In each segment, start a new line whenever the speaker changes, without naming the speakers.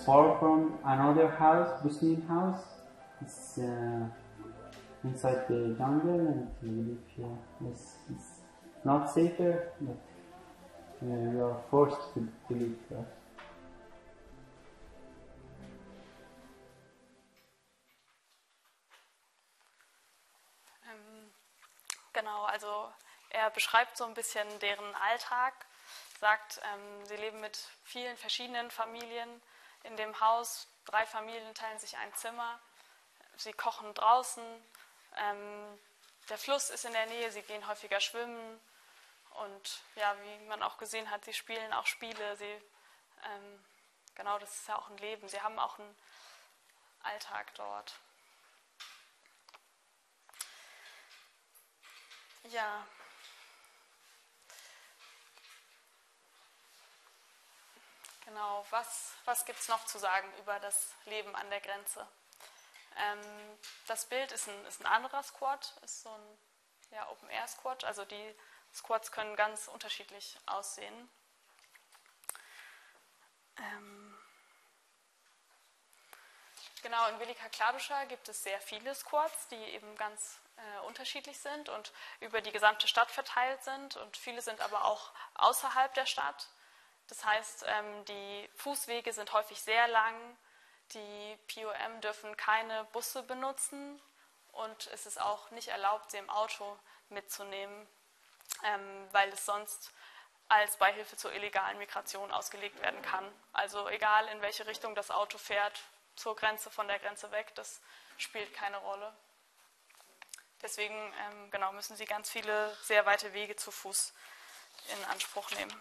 far from another house, Muslim house. It's inside the jungle, and we live here. It's not safer, but we are forced to live there.
Genau, also er beschreibt so ein bisschen deren Alltag, sagt, sie leben mit vielen verschiedenen Familien in dem Haus. 3 Familien teilen sich ein Zimmer, sie kochen draußen, der Fluss ist in der Nähe, sie gehen häufiger schwimmen und ja, wie man auch gesehen hat, sie spielen auch Spiele, genau, das ist ja auch ein Leben, sie haben auch einen Alltag dort. Ja. Genau, was gibt es noch zu sagen über das Leben an der Grenze? Das Bild ist ein anderer Squad, ist so ein Open-Air-Squad, also die Squads können ganz unterschiedlich aussehen. Genau, in Velika Kladuša gibt es sehr viele Squads, die eben ganz unterschiedlich sind und über die gesamte Stadt verteilt sind und viele sind aber auch außerhalb der Stadt. Das heißt, die Fußwege sind häufig sehr lang, die POM dürfen keine Busse benutzen und es ist auch nicht erlaubt, sie im Auto mitzunehmen, weil es sonst als Beihilfe zur illegalen Migration ausgelegt werden kann. Also egal, in welche Richtung das Auto fährt, zur Grenze, von der Grenze weg, das spielt keine Rolle. Deswegen müssen sie ganz viele sehr weite Wege zu Fuß in Anspruch nehmen.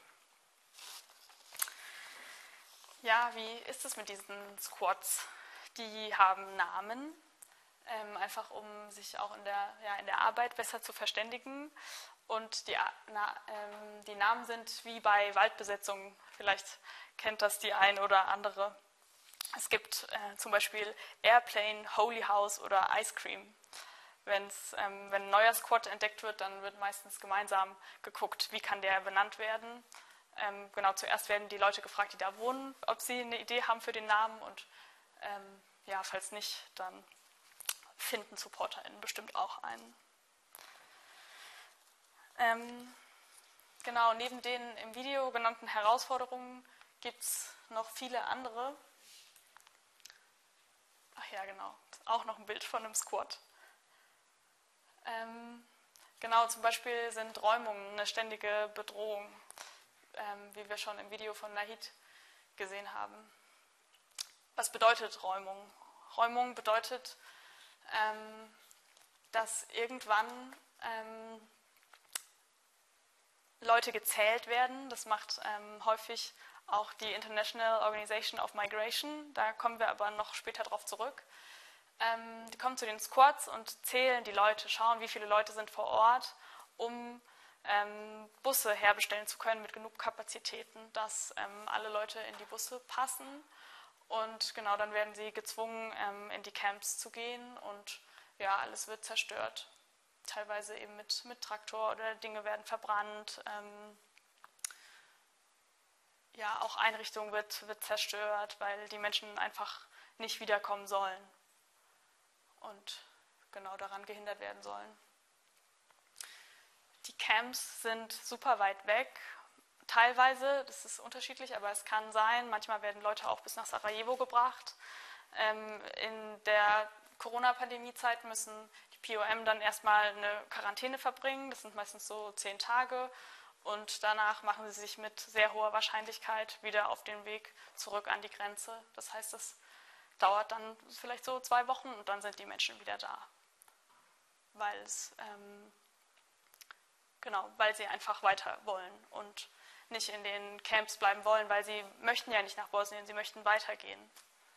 Ja, wie ist es mit diesen Squads? Die haben Namen, einfach um sich auch in der Arbeit besser zu verständigen. Und die Namen sind wie bei Waldbesetzungen, vielleicht kennt das die ein oder andere. Es gibt zum Beispiel Airplane, Holy House oder Ice Cream. Wenn ein neuer Squad entdeckt wird, dann wird meistens gemeinsam geguckt, wie kann der benannt werden. Zuerst werden die Leute gefragt, die da wohnen, ob sie eine Idee haben für den Namen und falls nicht, dann finden SupporterInnen bestimmt auch einen. Neben den im Video genannten Herausforderungen gibt es noch viele andere. Ach ja, genau, auch noch ein Bild von einem Squad. Zum Beispiel sind Räumungen eine ständige Bedrohung, wie wir schon im Video von Nahid gesehen haben. Was bedeutet Räumung? Räumung bedeutet, dass irgendwann Leute gezählt werden. Das macht häufig auch die International Organization of Migration. Da kommen wir aber noch später drauf zurück. Die kommen zu den Squads und zählen die Leute, schauen, wie viele Leute sind vor Ort, um Busse herbestellen zu können mit genug Kapazitäten, dass alle Leute in die Busse passen. Und dann werden sie gezwungen, in die Camps zu gehen und alles wird zerstört. Teilweise eben mit Traktor oder Dinge werden verbrannt. Auch Einrichtungen wird zerstört, weil die Menschen einfach nicht wiederkommen sollen und daran gehindert werden sollen. Die Camps sind super weit weg. Teilweise, das ist unterschiedlich, aber es kann sein, manchmal werden Leute auch bis nach Sarajevo gebracht. In der Corona-Pandemie-Zeit müssen die POM dann erstmal eine Quarantäne verbringen. Das sind meistens so 10 Tage. Und danach machen sie sich mit sehr hoher Wahrscheinlichkeit wieder auf den Weg zurück an die Grenze. Das heißt, das dauert dann vielleicht so 2 Wochen und dann sind die Menschen wieder da. Weil sie einfach weiter wollen und nicht in den Camps bleiben wollen, weil sie möchten ja nicht nach Bosnien, sie möchten weitergehen.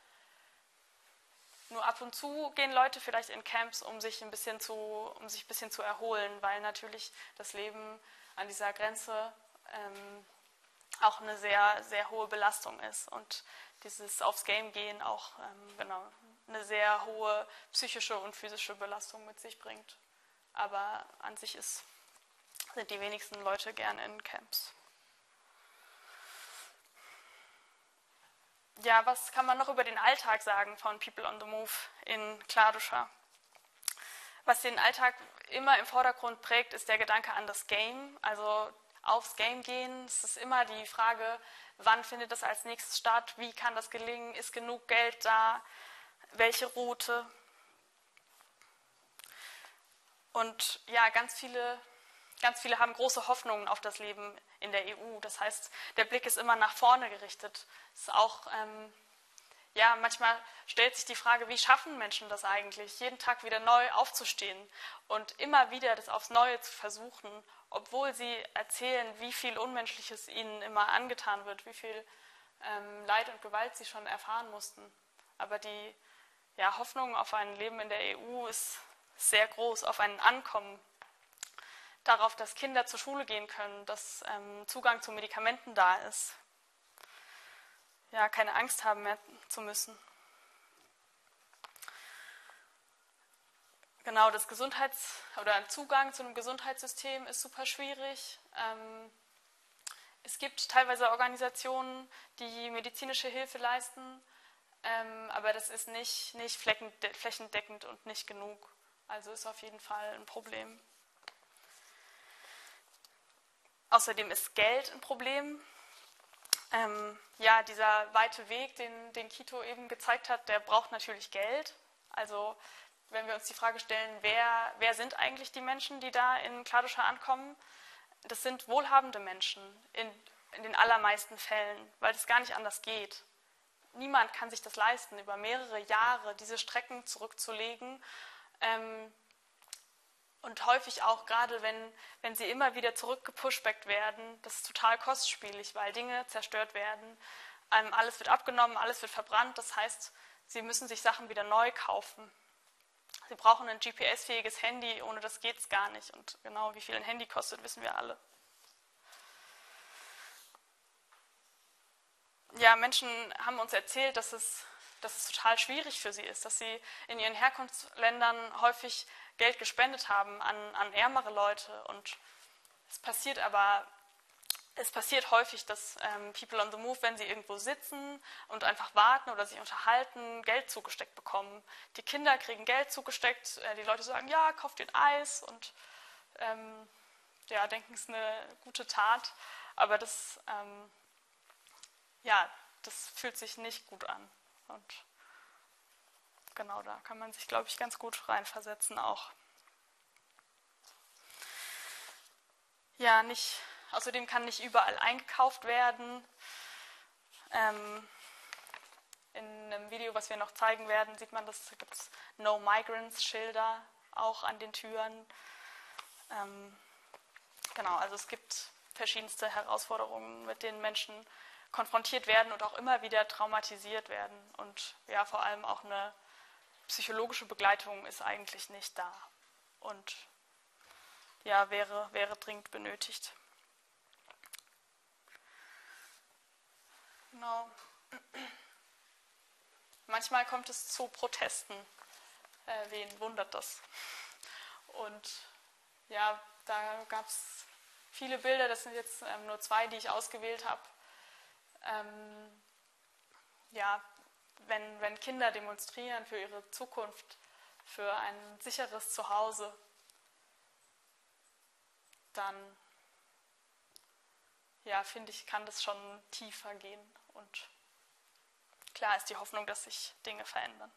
Nur ab und zu gehen Leute vielleicht in Camps, um sich ein bisschen zu erholen, weil natürlich das Leben an dieser Grenze auch eine sehr, sehr hohe Belastung ist und dieses aufs Game gehen auch eine sehr hohe psychische und physische Belastung mit sich bringt. Aber an sich sind die wenigsten Leute gern in Camps. Ja, was kann man noch über den Alltag sagen von People on the Move in Kladuscha? Was den Alltag immer im Vordergrund prägt, ist der Gedanke an das Game, also aufs Game gehen. Es ist immer die Frage, wann findet das als nächstes statt, wie kann das gelingen, ist genug Geld da, welche Route. Und ja, ganz viele haben große Hoffnungen auf das Leben in der EU. Das heißt, der Blick ist immer nach vorne gerichtet. Es ist auch, manchmal stellt sich die Frage, wie schaffen Menschen das eigentlich, jeden Tag wieder neu aufzustehen und immer wieder das aufs Neue zu versuchen, obwohl sie erzählen, wie viel Unmenschliches ihnen immer angetan wird, wie viel Leid und Gewalt sie schon erfahren mussten. Aber die Hoffnung auf ein Leben in der EU ist sehr groß, auf ein Ankommen, darauf, dass Kinder zur Schule gehen können, dass Zugang zu Medikamenten da ist. Ja, keine Angst haben mehr zu müssen. Genau, das Zugang zu einem Gesundheitssystem ist super schwierig. Es gibt teilweise Organisationen, die medizinische Hilfe leisten, aber das ist nicht flächendeckend und nicht genug. Also ist auf jeden Fall ein Problem. Außerdem ist Geld ein Problem. Dieser weite Weg, den Kito eben gezeigt hat, der braucht natürlich Geld. Also wenn wir uns die Frage stellen, wer sind eigentlich die Menschen, die da in Kladuscha ankommen? Das sind wohlhabende Menschen in den allermeisten Fällen, weil es gar nicht anders geht. Niemand kann sich das leisten, über mehrere Jahre diese Strecken zurückzulegen. Und häufig auch, gerade wenn sie immer wieder zurückgepushbackt werden, das ist total kostspielig, weil Dinge zerstört werden. Alles wird abgenommen, alles wird verbrannt. Das heißt, sie müssen sich Sachen wieder neu kaufen. Sie brauchen ein GPS-fähiges Handy, ohne das geht es gar nicht. Und genau wie viel ein Handy kostet, wissen wir alle. Ja, Menschen haben uns erzählt, dass es total schwierig für sie ist, dass sie in ihren Herkunftsländern häufig Geld gespendet haben an ärmere Leute. Und es passiert häufig, dass People on the Move, wenn sie irgendwo sitzen und einfach warten oder sich unterhalten, Geld zugesteckt bekommen. Die Kinder kriegen Geld zugesteckt, die Leute sagen, ja, kauft dir ein Eis und denken, es ist eine gute Tat. Aber das fühlt sich nicht gut an. Und genau, da kann man sich, glaube ich, ganz gut reinversetzen auch. Ja, außerdem kann nicht überall eingekauft werden. In einem Video, was wir noch zeigen werden, sieht man, da gibt es No Migrants Schilder auch an den Türen. Genau, also es gibt verschiedenste Herausforderungen, mit denen Menschen konfrontiert werden und auch immer wieder traumatisiert werden. Und ja, vor allem auch eine psychologische Begleitung ist eigentlich nicht da. Und ja, wäre dringend benötigt. Genau. Manchmal kommt es zu Protesten. Wen wundert das? Und ja, da gab es viele Bilder, das sind jetzt nur 2, die ich ausgewählt habe. Wenn Kinder demonstrieren für ihre Zukunft, für ein sicheres Zuhause, dann, finde ich, kann das schon tiefer gehen. Und klar ist die Hoffnung, dass sich Dinge verändern.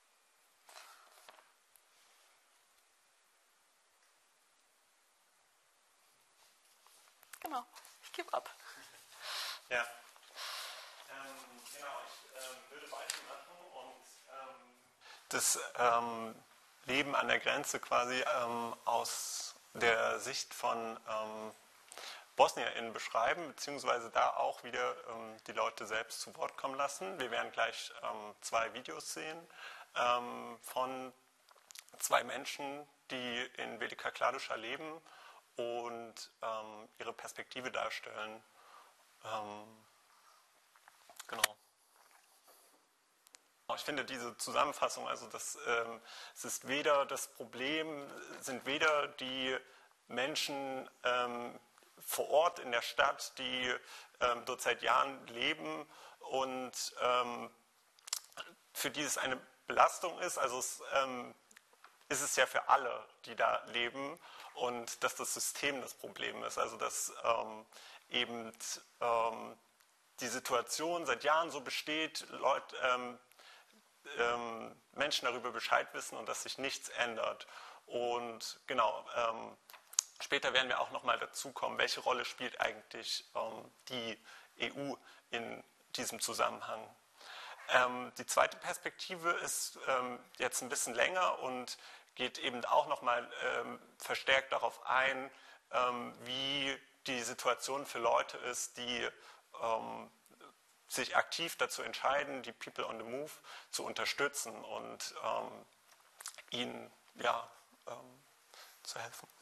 Genau, ich gebe ab.
Ja. Genau, ich würde weitermachen und das Leben an der Grenze quasi aus der Sicht von BosnierInnen beschreiben, beziehungsweise da auch wieder die Leute selbst zu Wort kommen lassen. Wir werden gleich 2 Videos sehen von 2 Menschen, die in Velika Kladuscha leben und ihre Perspektive darstellen. Genau. Ich finde diese Zusammenfassung, also es ist weder das Problem, sind weder die Menschen vor Ort in der Stadt, die dort seit Jahren leben und für die es eine Belastung ist. Also ist es ja für alle, die da leben, und dass das System das Problem ist. Also dass eben die Situation seit Jahren so besteht, Menschen darüber Bescheid wissen und dass sich nichts ändert. Und genau, später werden wir auch nochmal dazu kommen, welche Rolle spielt eigentlich die EU in diesem Zusammenhang. Die zweite Perspektive ist jetzt ein bisschen länger und geht eben auch nochmal verstärkt darauf ein, wie die Situation für Leute ist, die sich aktiv dazu entscheiden, die People on the Move zu unterstützen und ihnen zu helfen.